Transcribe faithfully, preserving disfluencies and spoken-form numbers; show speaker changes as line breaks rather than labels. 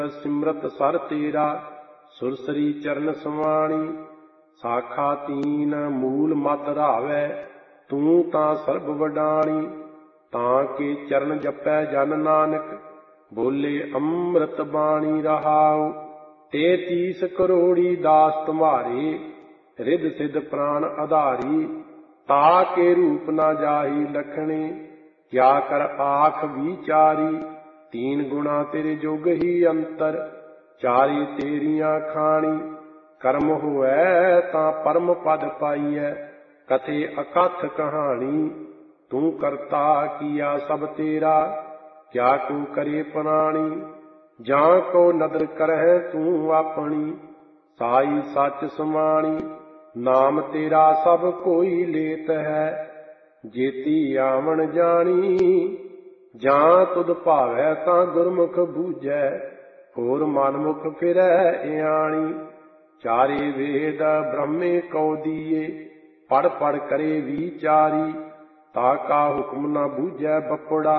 Simrat sir तेरा सुरसरी चरण समाणी। साखा तीन मूल मत रावै तू तां सर्ब वडाणी। तां के चरण जपै जन नानक बोले अमृत बाणी रहाऊ। तैतीस करोड़ी दास तुम्हारे रिद सिद्ध प्राण आधारी। ता के रूप न जाही लखणे क्या कर आख विचारी। तीन गुणा तेरे जोग ही अंतर चारि तेरिया खाणी। कर्म होवै तां परम पद पाईऐ कथे अकथ कहानी। तू करता किया सब तेरा क्या को करे प्राणी। जां को नदर करह तू अपनी साई सच समाणी। नाम तेरा सब कोई लेत है जेती आवन जानी। जां तुद भावै तां गुरमुख बूझै होर मनमुख फिरै इयाणी। चारे वेद ब्रह्मे कौ दिए पढ़ पढ़ करे विचारी। ताका हुक्म न बूझै बपड़ा